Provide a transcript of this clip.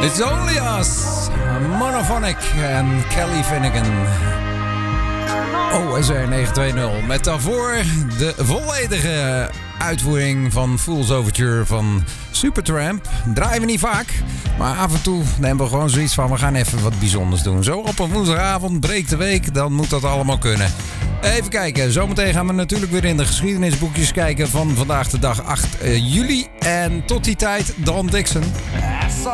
It's Only Us, Monophonic en Kelly Finnegan. OSR 920. Met daarvoor de volledige uitvoering van Fool's Overture van Supertramp. Draaien we niet vaak, maar af en toe nemen we gewoon zoiets van... we gaan even wat bijzonders doen. Zo op een woensdagavond, breekt de week, dan moet dat allemaal kunnen. Even kijken, zometeen gaan we natuurlijk weer in de geschiedenisboekjes kijken... van vandaag de dag 8 juli. En tot die tijd, Don Dixon.